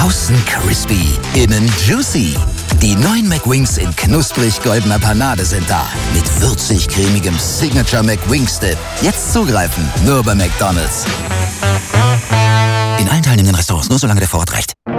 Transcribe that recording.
Außen crispy, innen juicy. Die neuen McWings in knusprig-goldener Panade sind da. Mit würzig-cremigem Signature McWings-Dip. Jetzt zugreifen, nur bei McDonald's. In allen teilnehmenden Restaurants, nur solange der Vorrat reicht.